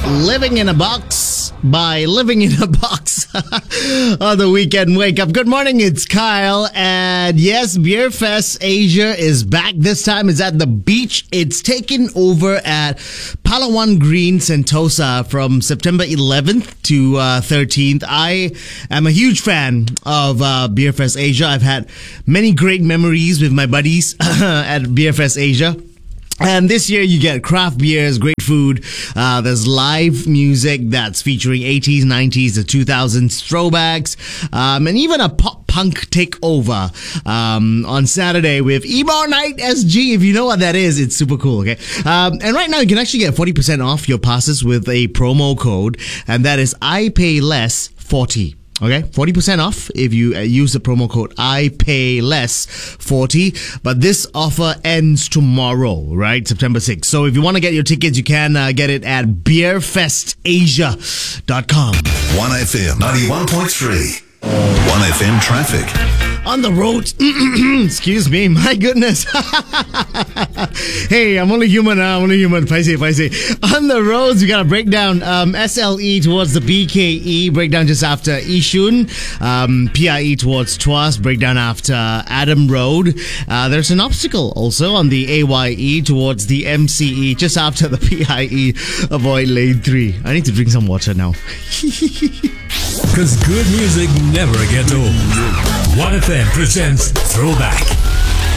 Living in a Box by Living in a Box on the weekend wake up. Good morning, it's Kyle. And yes, Beer Fest Asia is back. This time it's at the beach. It's taken over at Palawan Green, Sentosa from September 11th to 13th. I am a huge fan of Beer Fest Asia. I've had many great memories with my buddies at Beer Fest Asia. And this year you get craft beers, great food. There's live music that's featuring 80s, 90s, the 2000s throwbacks, and even a pop punk takeover on Saturday with Emo Night SG. If you know what that is, it's super cool. Okay, and right now you can actually get 40% off your passes with a promo code, and that is I Pay Less 40. Okay, 40% off if you use the promo code I Pay Less 40. But this offer ends tomorrow, right? September 6th. So if you want to get your tickets, you can get it at beerfestasia.com. 1FM 91.3. 1FM traffic. On the road, excuse me, my goodness. Hey, I'm only human. Paise. On the roads, we got a breakdown. SLE towards the BKE, breakdown just after Yishun. PIE towards Tuas, breakdown after Adam Road. There's an obstacle also on the AYE towards the MCE, just after the PIE. Avoid lane 3. I need to drink some water now. Because good music never gets old. 1FM presents Throwback.